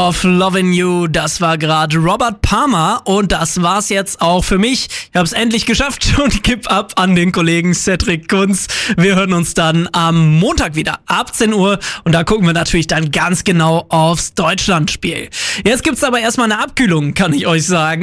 of Lovin' You, das war gerade Robert Palmer und das war's jetzt auch für mich. Ich habe es endlich geschafft und gib ab an den Kollegen Cedric Kunz. Wir hören uns dann am Montag wieder ab 10 Uhr und da gucken wir natürlich dann ganz genau aufs Deutschlandspiel. Jetzt gibt's aber erstmal eine Abkühlung, kann ich euch sagen.